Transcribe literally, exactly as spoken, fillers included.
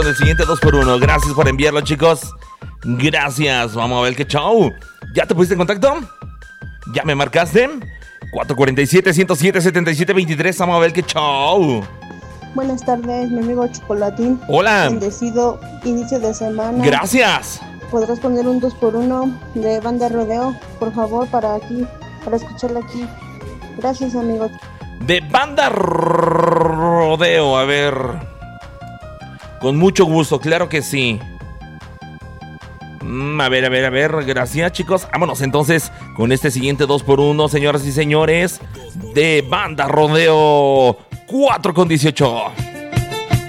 El siguiente dos por uno. Gracias por enviarlo, chicos. Gracias. Vamos a ver qué show. ¿Ya te pusiste en contacto? ¿Ya me marcaste? cuatro cuatro siete, uno cero siete, siete siete dos tres. Vamos a ver qué show. Buenas tardes, mi amigo Chocolatín. Hola. Bendecido inicio de semana. Gracias. ¿Podrás poner un dos por uno de Banda Rodeo, por favor, para aquí, para escucharla aquí? Gracias, amigo. De Banda Rodeo, a ver. Con mucho gusto, claro que sí. Mm, a ver, a ver, a ver. Gracias, chicos. Vámonos entonces con este siguiente dos por uno, señoras y señores. De Banda Rodeo cuatro con dieciocho.